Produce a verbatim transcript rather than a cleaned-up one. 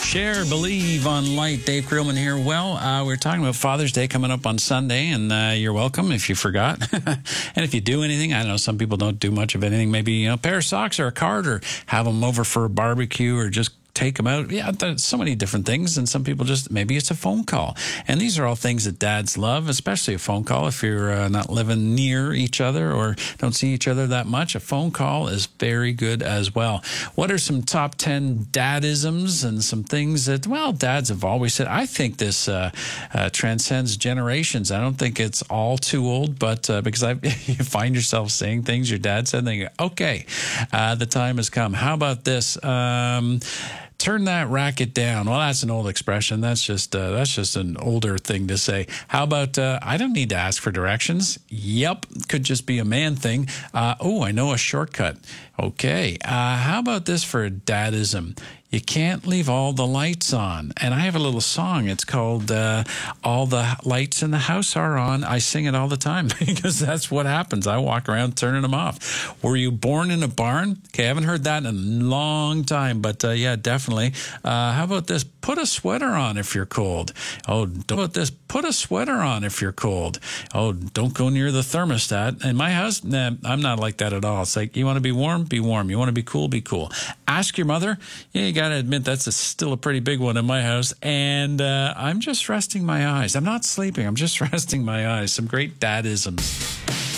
Share, believe on light. Dave Creelman here. Well, uh, we're talking about Father's Day coming up on Sunday, and uh, you're welcome if you forgot. And if you do anything, I don't know, some people don't do much of anything. Maybe you know, a pair of socks or a card, or have them over for a barbecue, or just take them out. Yeah, there's so many different things. And some people just, maybe it's a phone call. And these are all things that dads love, especially a phone call. If you're uh, not living near each other or don't see each other that much, a phone call is very good as well. What are some top ten dadisms and some things that, well, dads have always said? I think this uh, uh, transcends generations. I don't think it's all too old, but uh, because I, you find yourself saying things your dad said, and then you go, okay, uh, the time has come. How about this? Um, Turn that racket down. Well, that's an old expression. That's just uh, that's just an older thing to say. How about uh, I don't need to ask for directions? Yep, could just be a man thing. Uh, oh, I know a shortcut. Okay. Uh, how about this for a dadism? You can't leave all the lights on. And I have a little song. It's called uh, All the Lights in the House Are On. I sing it all the time because that's what happens. I walk around turning them off. Were you born in a barn? Okay, I haven't heard that in a long time, but uh, yeah, definitely. Uh, how about this? Put a sweater on if you're cold. Oh, how about this? Put a sweater on if you're cold. Oh, don't go near the thermostat. In my house, nah, I'm not like that at all. It's like, you want to be warm? Be warm. You want to be cool? Be cool. Ask your mother. Yeah, you got to admit that's a, still a pretty big one in my house. And uh, I'm just resting my eyes. I'm not sleeping. I'm just resting my eyes. Some great dadisms.